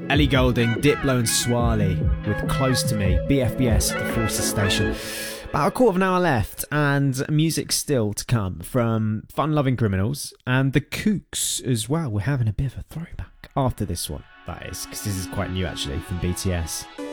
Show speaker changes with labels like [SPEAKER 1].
[SPEAKER 1] Ellie Goulding, Diplo and Swally with Close to Me, BFBS at the Forces Station. About a quarter of an hour left and music still to come from Fun Loving Criminals and the Kooks as well. We're having a bit of a throwback after this one, that is, because this is quite new actually from BTS.